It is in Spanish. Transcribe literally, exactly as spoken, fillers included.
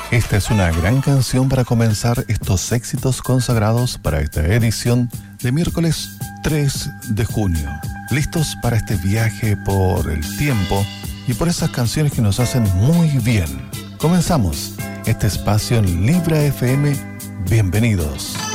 Esta es una gran canción para comenzar estos éxitos consagrados para esta edición de miércoles tres de junio. Listos para este viaje por el tiempo y por esas canciones que nos hacen muy bien. Comenzamos este espacio en Libra F M. Bienvenidos.